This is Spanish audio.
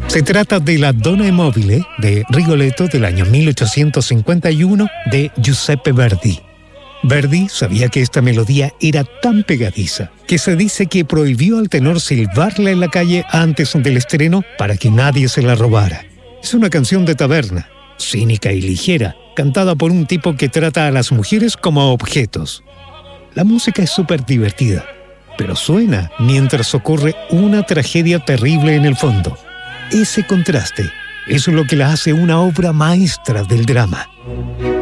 Se trata de La Donna è mobile de Rigoletto del año 1851 de Giuseppe Verdi. Verdi sabía que esta melodía era tan pegadiza que se dice que prohibió al tenor silbarla en la calle antes del estreno para que nadie se la robara. Es una canción de taberna, cínica y ligera, cantada por un tipo que trata a las mujeres como objetos. La música es súper divertida, pero suena mientras ocurre una tragedia terrible en el fondo. Ese contraste es lo que la hace una obra maestra del drama.